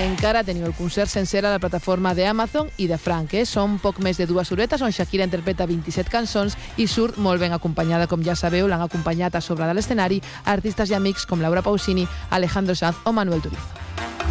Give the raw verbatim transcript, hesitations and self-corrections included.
encara teniu el concert sencer a la plataforma d'Amazon i de Frank. Eh? Són poc més de dues horetes on Shakira interpreta vint-i-set cançons i surt molt ben acompanyada, com ja sabeu. L'han acompanyat a sobre de l'escenari artistes i amics com Laura Pausini, Alejandro Sanz o Manuel Turizo.